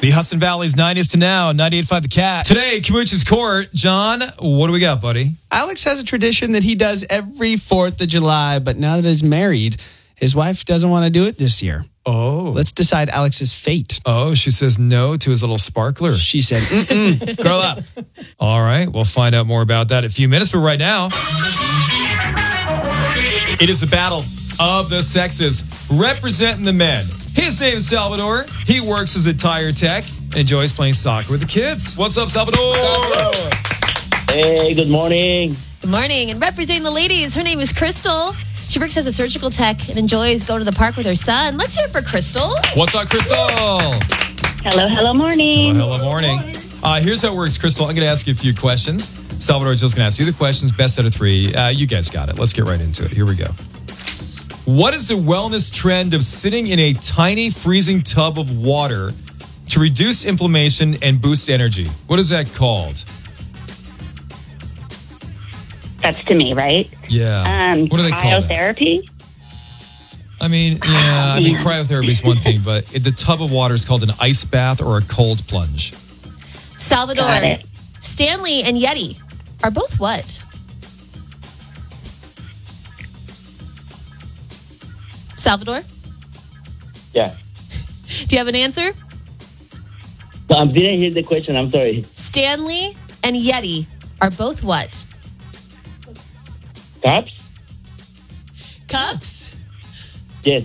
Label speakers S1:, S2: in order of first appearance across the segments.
S1: The Hudson Valley's 90s to now, 98.5 The Cat. Today, Kamuch's Court. John, what do we got, buddy?
S2: Alex has a tradition that he does every 4th of July, but now that he's married, his wife doesn't want to do it this year.
S1: Oh.
S2: Let's decide Alex's fate.
S1: Oh, she says no to his little sparkler.
S2: She said, grow up.
S1: All right, we'll find out more about that in a few minutes, but right now, it is the battle of the sexes, representing the men. His name is Salvador. He works as a tire tech and enjoys playing soccer with the kids. What's up, Salvador?
S3: Hey, good morning.
S4: Good morning. And representing the ladies, her name is Crystal. She works as a surgical tech and enjoys going to the park with her son. Let's hear it for Crystal.
S1: What's up, Crystal?
S3: Hello, morning.
S1: Hello, morning. Here's how it works, Crystal. I'm going to ask you a few questions. Salvador just going to ask you the questions, best out of 3. You guys got it. Let's get right into it. Here we go. What is the wellness trend of sitting in a tiny freezing tub of water to reduce inflammation and boost energy? What is that called?
S3: That's to me, right?
S1: Yeah. What do they call it?
S3: Cryotherapy?
S1: Cryotherapy is one thing, but the tub of water is called an ice bath or a cold plunge.
S4: Salvador,
S3: Got it.
S4: Stanley, and Yeti are both what? Salvador,
S3: Yeah.
S4: do you have an answer?
S3: No, I didn't hear the question. I'm sorry.
S4: Stanley and Yeti are both what?
S3: Cups?
S4: Cups?
S3: Yes.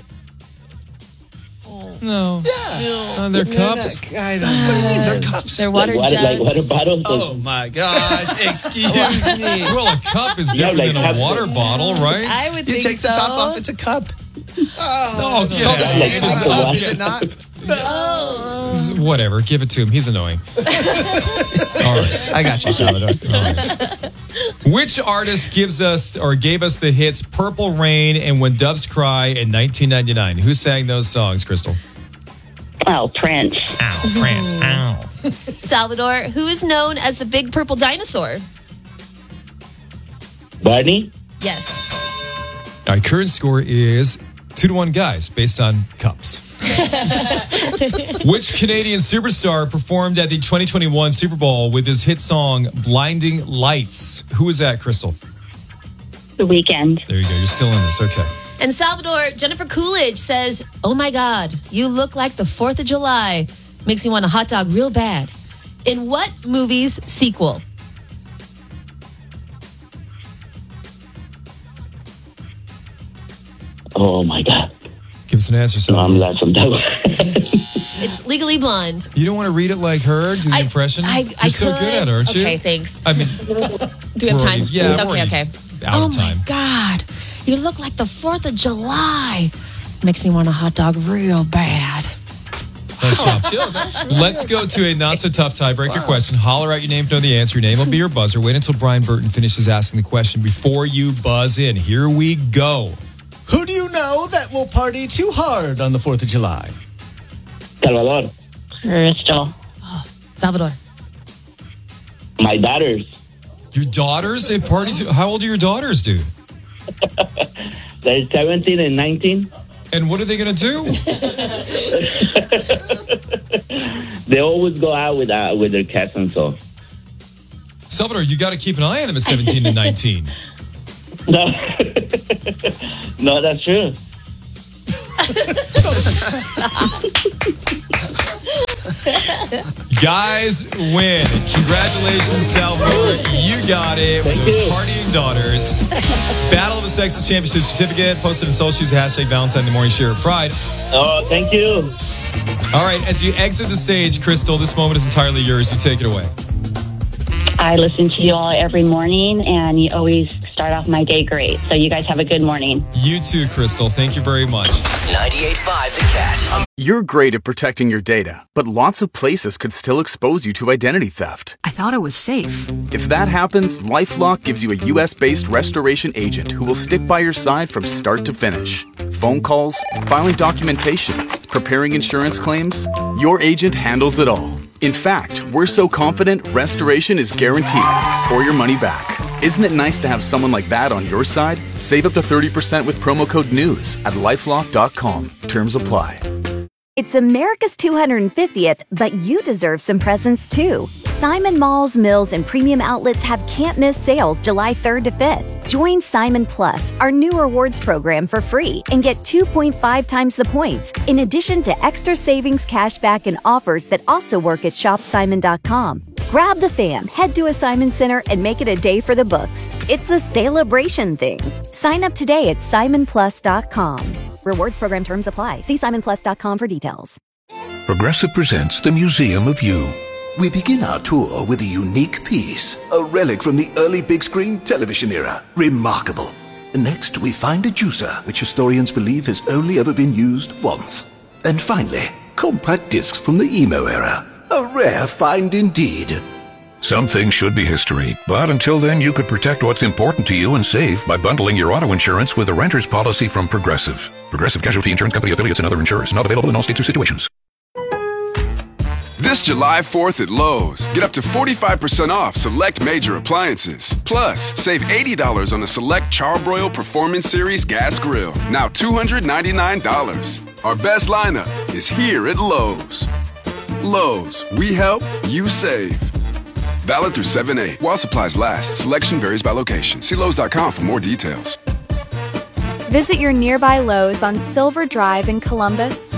S1: No. Yeah. They're cups.
S2: I don't know. What do you mean? They're cups.
S4: They're water
S3: like
S4: jugs.
S3: water bottles?
S2: Oh, my gosh. Excuse me.
S1: Well, a cup is
S3: Yeah,
S1: different
S3: like
S1: than a
S3: cups.
S1: water bottle, right?
S4: I would
S2: You
S4: think
S2: take the
S4: so.
S2: top off, it's a cup.
S1: No,
S2: It's called a
S1: yeah.
S2: stand
S3: Like
S2: cup,
S3: water.
S2: is it not?
S1: Whatever. Give it to him. He's annoying. All right.
S2: I got you, Salvador.
S1: All right. Which artist gave us the hits Purple Rain and When Doves Cry in 1999? Who sang those songs, Crystal?
S3: Oh, Prince.
S1: Ow, France. Ow.
S4: Salvador, who is known as the big purple dinosaur?
S3: Barney?
S4: Yes.
S1: All right, current score is 2-1 guys based on cups. Which Canadian superstar performed at the 2021 Super Bowl with his hit song Blinding Lights? Who is that, Crystal?
S3: The Weekend.
S1: There you go. You're still in this. Okay.
S4: And Salvador, Jennifer Coolidge says, "Oh my God, you look like the 4th of July. Makes me want a hot dog real bad." In what movie's sequel?
S3: Oh, my God.
S1: Give us an answer,
S3: No, I'm
S1: Salvador.
S3: lost on that one.
S4: It's Legally Blonde.
S1: You don't want to read it like her? Do the impression? You're so
S4: could.
S1: good at it, aren't you?
S4: Okay, thanks.
S1: I mean,
S4: Do we have
S1: we're
S4: time?
S1: already- yeah, we're
S4: Okay,
S1: already
S4: okay.
S1: out
S4: Oh
S1: of time.
S4: my God, you look like the 4th of July. Makes me want a hot dog real bad.
S1: Nice job. Let's go to a not-so-tough tiebreaker question. Holler out your name to know the answer. Your name will be your buzzer. Wait until Brian Burton finishes asking the question before you buzz in. Here we go.
S5: Who do you know that will party too hard on the 4th of July?
S3: Salvador. Crystal.
S4: Salvador.
S3: My daughters.
S1: Your daughters at parties? How old are your daughters, dude?
S3: They're 17 and 19.
S1: And what are they going to do?
S3: They always go out with their cousins, so.
S1: Salvador, you got to keep an eye on them at 17 and 19.
S3: No. No, that's true.
S1: Guys win. Congratulations, Salvador. You got it with
S3: Thank
S1: those
S3: you.
S1: partying daughters. Battle of the Sexes Championship certificate posted in social. Use the hashtag Valentine in the Morning Share of Pride.
S3: Oh, thank you.
S1: All right, as you exit the stage, Crystal, this moment is entirely yours. You take it away.
S6: I listen to you all every morning, and you always start off my day great. So you guys have a good morning.
S1: You too, Crystal. Thank you very much.
S7: 98.5 The Cat.
S8: You're great at protecting your data, but lots of places could still expose you to identity theft.
S9: I thought it was safe.
S8: If that happens, LifeLock gives you a U.S.-based restoration agent who will stick by your side from start to finish. Phone calls, filing documentation, preparing insurance claims, your agent handles it all. In fact, we're so confident restoration is guaranteed or your money back. Isn't it nice to have someone like that on your side? Save up to 30% with promo code NEWS at LifeLock.com. Terms apply.
S9: It's America's 250th, but you deserve some presents too. Simon Malls, Mills, and Premium Outlets have can't-miss sales July 3rd to 5th. Join Simon Plus, our new rewards program, for free and get 2.5 times the points, in addition to extra savings, cashback, and offers that also work at shopsimon.com. Grab the fam, head to a Simon Center, and make it a day for the books. It's a celebration thing. Sign up today at simonplus.com. Rewards program terms apply. See simonplus.com for details.
S10: Progressive presents the Museum of You.
S11: We begin our tour with a unique piece, a relic from the early big screen television era. Remarkable. Next, we find a juicer, which historians believe has only ever been used once. And finally, compact discs from the emo era. A rare find indeed.
S10: Some things should be history, but until then you could protect what's important to you and save by bundling your auto insurance with a renter's policy from Progressive. Progressive Casualty Insurance Company affiliates and other insurers. Not available in all states or situations.
S12: This July 4th at Lowe's, get up to 45% off select major appliances. Plus, save $80 on the select Charbroil Performance Series gas grill. Now $299. Our best lineup is here at Lowe's. Lowe's, we help, you save. Valid through 7/8. While supplies last. Selection varies by location. See Lowe's.com for more details.
S13: Visit your nearby Lowe's on Silver Drive in Columbus.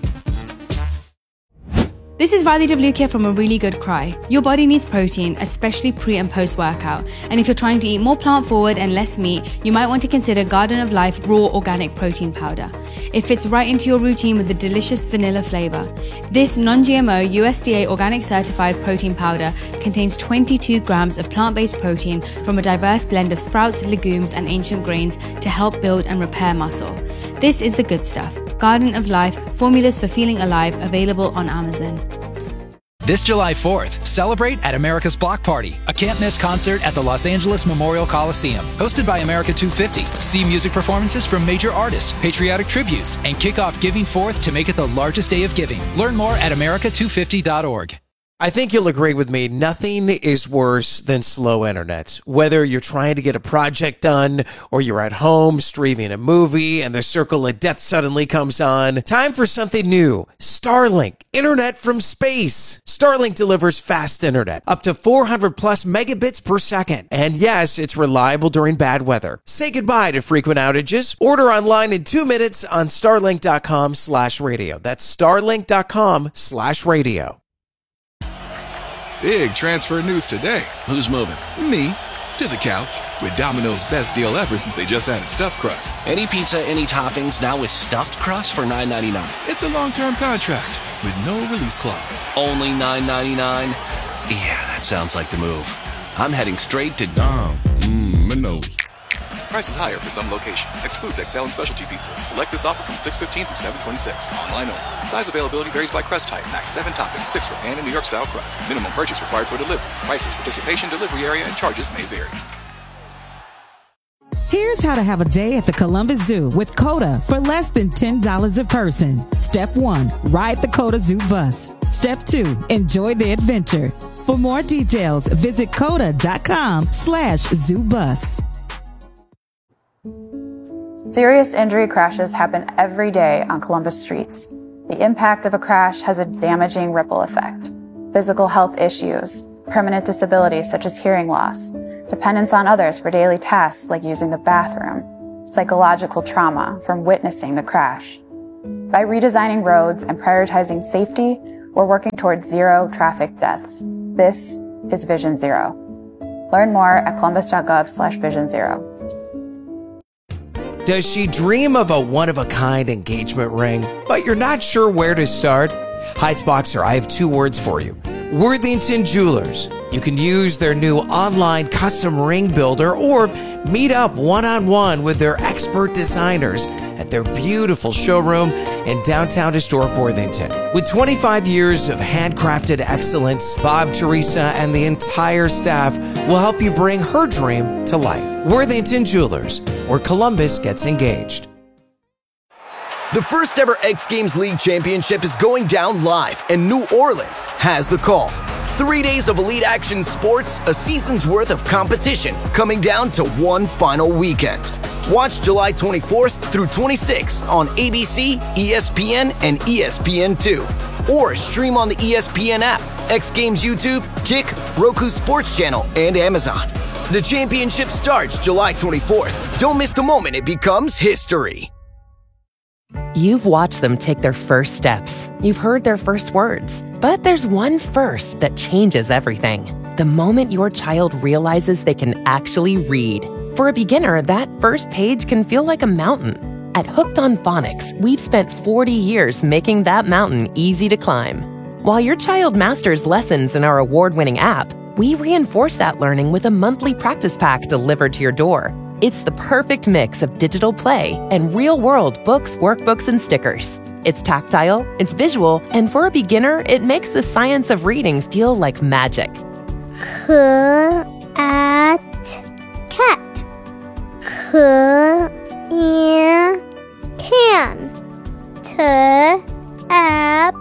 S14: This is Riley WK from A Really Good Cry. Your body needs protein, especially pre and post workout. And if you're trying to eat more plant forward and less meat, you might want to consider Garden of Life Raw Organic Protein Powder. It fits right into your routine with a delicious vanilla flavor. This non-GMO USDA organic certified protein powder contains 22 grams of plant-based protein from a diverse blend of sprouts, legumes, and ancient grains to help build and repair muscle. This is the good stuff. Garden of Life, formulas for feeling alive, available on Amazon.
S15: This July 4th, celebrate at America's Block Party, a can't-miss concert at the Los Angeles Memorial Coliseum. Hosted by America 250, see music performances from major artists, patriotic tributes, and kick off Giving Forth to make it the largest day of giving. Learn more at america250.org.
S16: I think you'll agree with me, nothing is worse than slow internet. Whether you're trying to get a project done or you're at home streaming a movie and the circle of death suddenly comes on, time for something new. Starlink, internet from space. Starlink delivers fast internet, up to 400 plus megabits per second. And yes, it's reliable during bad weather. Say goodbye to frequent outages. Order online in 2 minutes on starlink.com/radio. That's starlink.com/radio.
S17: Big transfer news today.
S18: Who's moving?
S17: Me. To the couch. With Domino's best deal ever since they just added stuffed crust.
S18: Any pizza, any toppings, now with stuffed crust for $9.99.
S17: It's a long-term contract with no release clause.
S18: Only $9.99? Yeah, that sounds like the move. I'm heading straight to Dom.
S17: Minos. Prices higher for some locations. Excludes XL and specialty pizzas. Select this offer from 6/15 through 7/26. Online only. Size availability varies by crust type. Max 7 toppings, 6 for pan and New York style crust. Minimum purchase required for delivery. Prices, participation, delivery area, and charges may vary.
S19: Here's how to have a day at the Columbus Zoo with COTA for less than $10 a person. Step 1, ride the COTA Zoo bus. Step 2, enjoy the adventure. For more details, visit COTA.com/zoobus.
S20: Serious injury crashes happen every day on Columbus streets. The impact of a crash has a damaging ripple effect. Physical health issues, permanent disabilities such as hearing loss, dependence on others for daily tasks like using the bathroom, psychological trauma from witnessing the crash. By redesigning roads and prioritizing safety, we're working towards zero traffic deaths. This is Vision Zero. Learn more at columbus.gov/Vision Zero.
S16: Does she dream of a one-of-a-kind engagement ring, but you're not sure where to start? Heights Boxer, I have 2 words for you. Worthington Jewelers. You can use their new online custom ring builder or meet up one-on-one with their expert designers at their beautiful showroom in downtown historic Worthington. With 25 years of handcrafted excellence, Bob, Teresa, and the entire staff will help you bring her dream to life. Worthington Jewelers, where Columbus gets engaged.
S21: The first ever X Games League Championship is going down live, and New Orleans has the call. 3 days of elite action sports, a season's worth of competition, coming down to one final weekend. Watch July 24th through 26th on ABC, ESPN, and ESPN2. Or stream on the ESPN app, X Games YouTube, Kick, Roku Sports Channel, and Amazon. The championship starts July 24th. Don't miss the moment it becomes history.
S2: You've watched them take their first steps. You've heard their first words. But there's one first that changes everything. The moment your child realizes they can actually read. For a beginner, that first page can feel like a mountain. At Hooked on Phonics, we've spent 40 years making that mountain easy to climb. While your child masters lessons in our award-winning app, we reinforce that learning with a monthly practice pack delivered to your door. It's the perfect mix of digital play and real-world books, workbooks, and stickers. It's tactile, it's visual, and for a beginner, it makes the science of reading feel like magic.
S22: Cat. Can. Tap.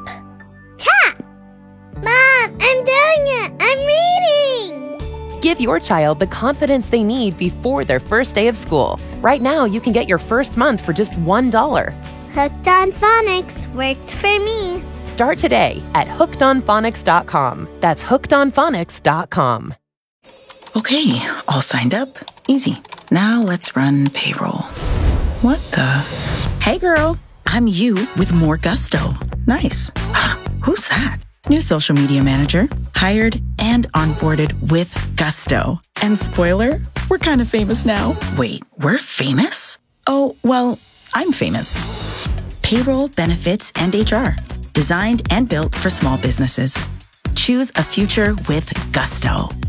S22: Mom, I'm doing it. I'm reading.
S2: Give your child the confidence they need before their first day of school. Right now, you can get your first month for just $1.
S22: Hooked on Phonics worked for me.
S2: Start today at hookedonphonics.com. That's hookedonphonics.com.
S23: Okay, all signed up. Easy. Now let's run payroll. What the? Hey girl, I'm you with more gusto. Nice. Who's that? New social media manager, hired and onboarded with gusto. And spoiler, we're kind of famous now. Wait, we're famous? Oh, well, I'm famous. Payroll, benefits, and HR. Designed and built for small businesses. Choose a future with gusto.